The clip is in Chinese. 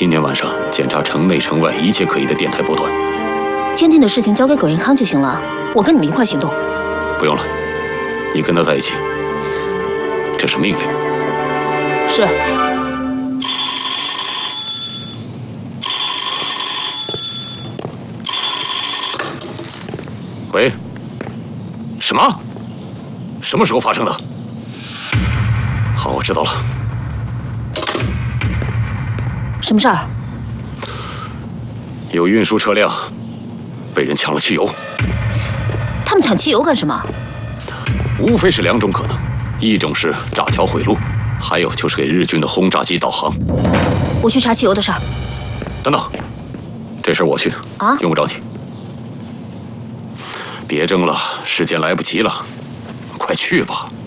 今天晚上检查城内城外一切可疑的电台波段。 监听的事情交给葛云康就行了，我跟你们一块行动。 不用了，你跟他在一起，这是命令。 是。 喂，什么？什么时候发生的？好，我知道了。 什么事儿？ 有运输车辆被人抢了汽油。 他们抢汽油干什么？ 无非是两种可能，一种是炸桥毁路，还有就是给日军的轰炸机导航。 我去查汽油的事儿。 等等，这事儿我去啊， 用不着你。别争了，时间来不及了，快去吧。